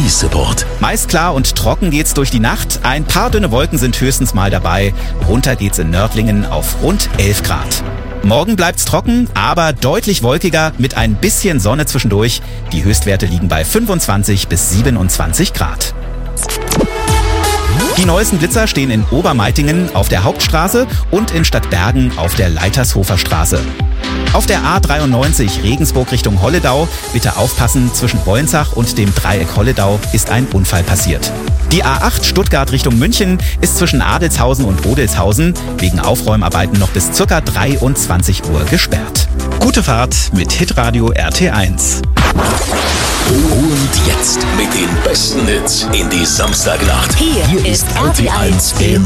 IT-Support. Meist klar und trocken geht's durch die Nacht. Ein paar dünne Wolken sind höchstens mal dabei. Runter geht's in Nördlingen auf rund 11 Grad. Morgen bleibt's trocken, aber deutlich wolkiger mit ein bisschen Sonne zwischendurch. Die Höchstwerte liegen bei 25 bis 27 Grad. Die neuesten Blitzer stehen in Obermeitingen auf der Hauptstraße und in Stadtbergen auf der Leitershofer Straße. Auf der A93 Regensburg Richtung Holledau, bitte aufpassen, zwischen Wolnzach und dem Dreieck Holledau ist ein Unfall passiert. Die A8 Stuttgart Richtung München ist zwischen Adelshausen und Odelshausen wegen Aufräumarbeiten noch bis ca. 23 Uhr gesperrt. Gute Fahrt mit Hitradio RT1. Und jetzt mit den besten Hits in die Samstagnacht. Hier ist RT1 im